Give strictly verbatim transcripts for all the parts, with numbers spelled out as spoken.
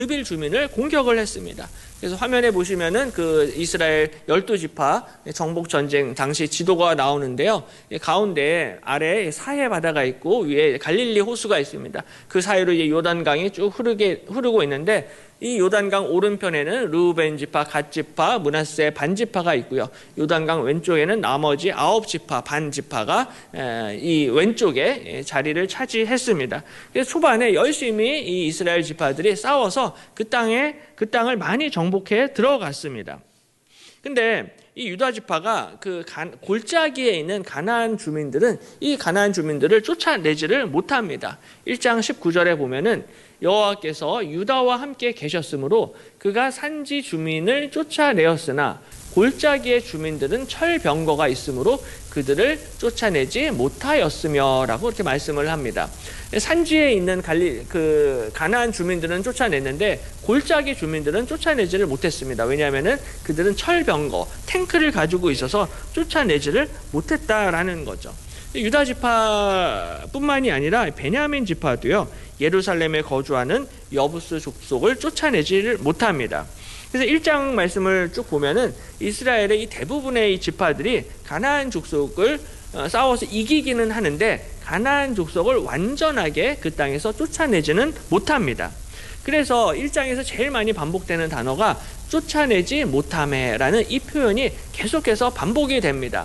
르빌 주민을 공격을 했습니다. 그래서 화면에 보시면은 그 이스라엘 열두 지파 정복 전쟁 당시 지도가 나오는데요. 가운데 아래에 사해 바다가 있고 위에 갈릴리 호수가 있습니다. 그 사이로 이제 요단강이 쭉 흐르게 흐르고 있는데 이 요단강 오른편에는 르우벤 지파, 갓 지파, 므낫세 반 지파가 있고요. 요단강 왼쪽에는 나머지 아홉 지파, 반 지파가 이 왼쪽에 자리를 차지했습니다. 그래서 초반에 열심히 이 이스라엘 지파들이 싸워서 그 땅에 그 땅을 많이 정복해 들어갔습니다. 근데 이 유다 지파가 그 골짜기에 있는 가나안 주민들은 이 가나안 주민들을 쫓아내지를 못합니다. 일 장 십구 절에 보면은 여호와께서 유다와 함께 계셨으므로 그가 산지 주민을 쫓아내었으나 골짜기의 주민들은 철병거가 있으므로 그들을 쫓아내지 못하였으며 라고 이렇게 말씀을 합니다. 산지에 있는 갈리, 그 가나안 주민들은 쫓아냈는데 골짜기 주민들은 쫓아내지를 못했습니다. 왜냐하면은 그들은 철병거, 탱크를 가지고 있어서 쫓아내지를 못했다라는 거죠. 유다 지파뿐만이 아니라 베냐민 지파도요, 예루살렘에 거주하는 여부스 족속을 쫓아내지를 못합니다. 그래서 일 장 말씀을 쭉 보면은 이스라엘의 이 대부분의 이 지파들이 가나안 족속을 싸워서 이기기는 하는데 가나안 족속을 완전하게 그 땅에서 쫓아내지는 못합니다. 그래서 일 장에서 제일 많이 반복되는 단어가 쫓아내지 못함에라는 이 표현이 계속해서 반복이 됩니다.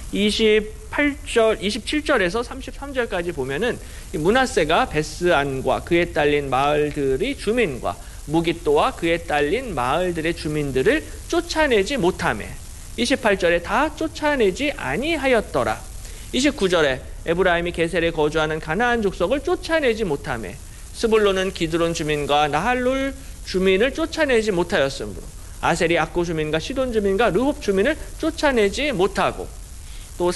이십팔 절, 이십칠 절에서 삼십삼 절까지 보면은 므낫세가 베스안과 그에 딸린 마을들의 주민과 무깃도와 그에 딸린 마을들의 주민들을 쫓아내지 못하매 이십팔 절에 다 쫓아내지 아니하였더라. 이십구 절에 에브라임이 게셀에 거주하는 가나안 족속을 쫓아내지 못하매 스불론은 기드론 주민과 나할룰 주민을 쫓아내지 못하였으므로 아셀이 악고 주민과 시돈 주민과 르홉 주민을 쫓아내지 못하고 또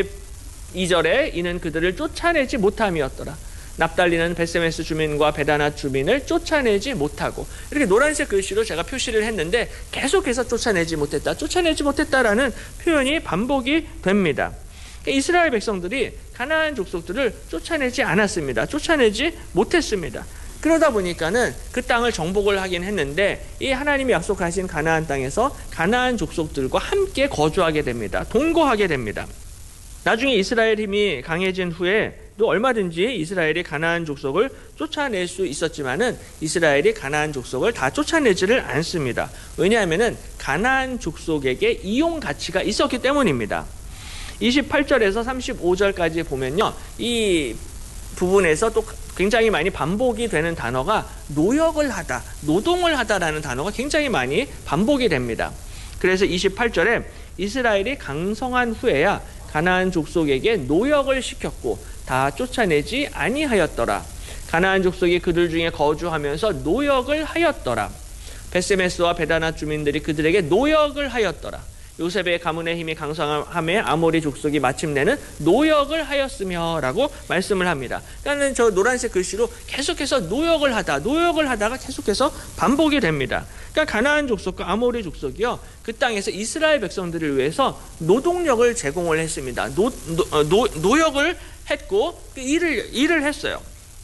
삼십이 절에 이는 그들을 쫓아내지 못함이었더라. 납달리는 베세메스 주민과 베다낫 주민을 쫓아내지 못하고 이렇게 노란색 글씨로 제가 표시를 했는데 계속해서 쫓아내지 못했다, 쫓아내지 못했다라는 표현이 반복이 됩니다. 이스라엘 백성들이 가나안 족속들을 쫓아내지 않았습니다. 쫓아내지 못했습니다. 그러다 보니까는 그 땅을 정복을 하긴 했는데 이 하나님이 약속하신 가나안 땅에서 가나안 족속들과 함께 거주하게 됩니다. 동거하게 됩니다. 나중에 이스라엘 힘이 강해진 후에 또 얼마든지 이스라엘이 가나안 족속을 쫓아낼 수 있었지만은 이스라엘이 가나안 족속을 다 쫓아내지를 않습니다. 왜냐하면은 가나안 족속에게 이용 가치가 있었기 때문입니다. 이십팔 절에서 삼십오 절까지 보면요, 이 부분에서 또 굉장히 많이 반복이 되는 단어가 노역을 하다, 노동을 하다라는 단어가 굉장히 많이 반복이 됩니다. 그래서 이십팔 절에 이스라엘이 강성한 후에야 가나안 족속에게 노역을 시켰고 다 쫓아내지 아니하였더라. 가나안 족속이 그들 중에 거주하면서 노역을 하였더라. 베세메스와 베다낫 주민들이 그들에게 노역을 하였더라. 요셉의 가문의 힘이 강성함에 아모리 족속이 마침내는 노역을 하였으며 라고 말씀을 합니다. 그러니까 저 노란색 글씨로 계속해서 노역을 하다, 노역을 하다가 계속해서 반복이 됩니다. 그러니까 가나안 족속과 아모리 족속이요, 그 땅에서 이스라엘 백성들을 위해서 노동력을 제공을 했습니다. 노, 노, 노, 노역을 했고 그 일을, 일을 했어요.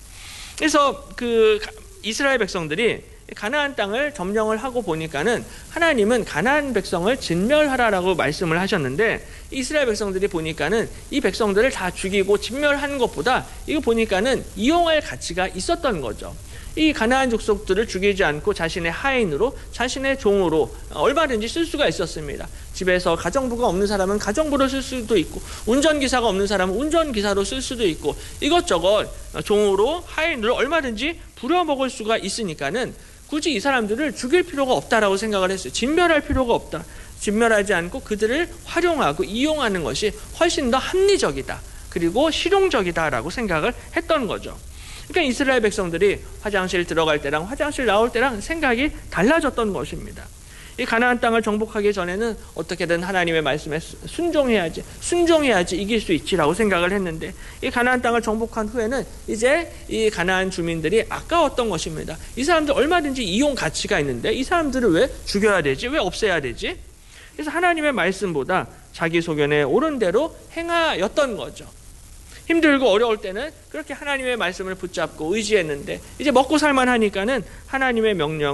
그래서 그 이스라엘 백성들이 가나안 땅을 점령을 하고 보니까는 하나님은 가나안 백성을 진멸하라라고 말씀을 하셨는데 이스라엘 백성들이 보니까는 이 백성들을 다 죽이고 진멸하는 것보다 이거 보니까는 이용할 가치가 있었던 거죠. 이 가나안 족속들을 죽이지 않고 자신의 하인으로, 자신의 종으로 얼마든지 쓸 수가 있었습니다. 집에서 가정부가 없는 사람은 가정부로 쓸 수도 있고, 운전기사가 없는 사람은 운전기사로 쓸 수도 있고, 이것저것 종으로, 하인으로 얼마든지 부려먹을 수가 있으니까는 굳이 이 사람들을 죽일 필요가 없다라고 생각을 했어요. 진멸할 필요가 없다. 진멸하지 않고 그들을 활용하고 이용하는 것이 훨씬 더 합리적이다, 그리고 실용적이다라고 생각을 했던 거죠. 그러니까 이스라엘 백성들이 화장실 들어갈 때랑 화장실 나올 때랑 생각이 달라졌던 것입니다. 이 가나안 땅을 정복하기 전에는 어떻게든 하나님의 말씀에 순종해야지, 순종해야지 이길 수 있지라고 생각을 했는데 이 가나안 땅을 정복한 후에는 이제 이 가나안 주민들이 아까웠던 것입니다. 이 사람들 얼마든지 이용 가치가 있는데 이 사람들을 왜 죽여야 되지? 왜 없애야 되지? 그래서 하나님의 말씀보다 자기 소견에 옳은 대로 행하였던 거죠. 힘들고 어려울 때는 그렇게 하나님의 말씀을 붙잡고 의지했는데 이제 먹고 살만 하니까는 하나님의 명령